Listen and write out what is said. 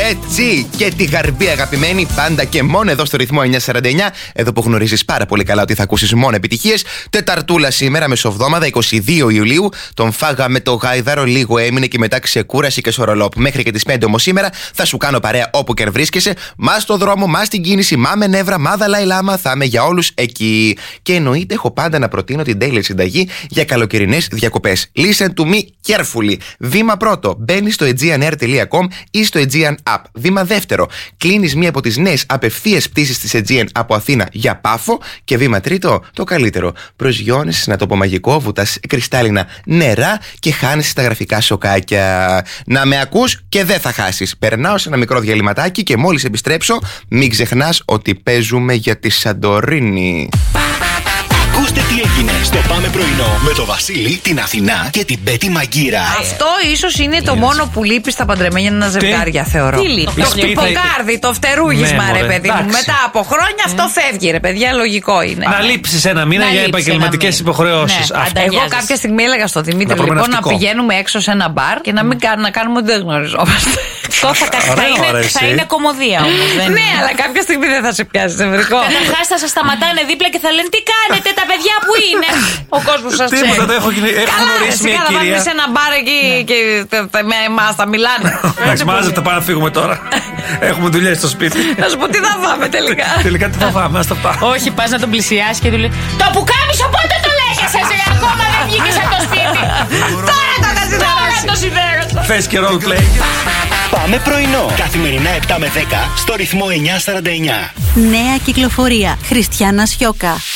Έτσι, και τη Γαρμπή αγαπημένη, πάντα και μόνο εδώ στο ρυθμό 949. Εδώ που γνωρίζεις πάρα πολύ καλά ότι θα ακούσεις μόνο επιτυχίες. Τεταρτούλα σήμερα, μεσοβδόμαδα 22 Ιουλίου. Τον φάγαμε το γάιδαρο, λίγο έμεινε και μετά ξεκούραση και σορολόπ. Μέχρι και τις 5 όμως σήμερα θα σου κάνω παρέα όπου και αν βρίσκεσαι. Μα στο δρόμο, μα στην κίνηση, μα με νεύρα, μα Δαλάι Λάμα, θα είμαι για όλους εκεί. Και εννοείται έχω πάντα να προτείνω την τέλεια συνταγή για καλοκαιρινές διακοπές. Listen to me carefully. Βήμα πρώτο, μπαίνεις στο aegeanair.com ή στο Aegean App. Βήμα δεύτερο, κλείνεις μία από τις νέες απευθείας πτήσεις της Aegean από Αθήνα για Πάφο. Και βήμα τρίτο, το καλύτερο, προσγειώνεσαι να το πω μαγικό, βουτάς κρυστάλλινα νερά και χάνεσαι τα γραφικά σοκάκια. Να με ακούς και δεν θα χάσεις. Περνάω σε ένα μικρό διαλυματάκι και μόλις επιστρέψω, μην ξεχνάς ότι παίζουμε για τη Σαντορίνη. Ακούστε τι έγινε στο Πάμε Πρωινό με το Βασίλη, την Αθηνά και την Πέτη Μαγκύρα. Αυτό ίσως είναι το μόνο που λείπει στα παντρεμένια ζευγάρια, θεωρώ. Τι λείπει? Το ποκάρδι, το φτερούγισμα, ρε παιδί μου. Μετά από χρόνια αυτό φεύγει, ρε παιδιά, λογικό είναι. Να λείψεις ένα μήνα για επαγγελματικές υποχρεώσεις. Εγώ κάποια στιγμή έλεγα στο Δημήτρη λοιπόν να πηγαίνουμε έξω σε ένα μπαρ και να κάνουμε ότι δεν γνωριζόμαστε. Θα είναι κομμωδία όμως. Ναι, αλλά κάποια στιγμή δεν θα σε πιάσει νευρικό. Καταρχάς θα σας σταματάνε δίπλα και θα λένε τι κάνετε, τα παιδιά που είναι. Ο κόσμος σας ξέρει. Τίποτα, έχω γνωρίσει μια κυρία. Θα πάμε σε ένα μπαρ εκεί και με εμάς θα μιλάνε. Εντάξει, μάζευτε, πάμε να φύγουμε τώρα. Έχουμε δουλειές στο σπίτι. Να σου πω τι θα φάμε τελικά. Τελικά τι θα φάμε, άστα αυτά. Όχι, πας να τον πλησιάσει και του λέει το πουκάμισο πότε το λέγεσαι, ακόμα δεν βγήκες από το σπίτι. Τώρα το συνδέγασα. Θες και roleplay. Πάμε πρωινό. Καθημερινά 7 με 10 στο ρυθμό 949. Νέα κυκλοφορία. Χριστιάνα Σιώκα.